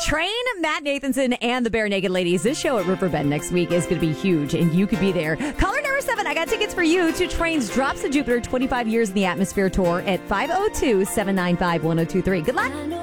Train, Matt Nathanson, and the Bare Naked Ladies. This show at Riverbend next week is going to be huge, and you could be there. Caller number 7, I got tickets for you to Train's Drops of Jupiter 25 Years in the Atmosphere Tour at 502-795-1023. Good luck.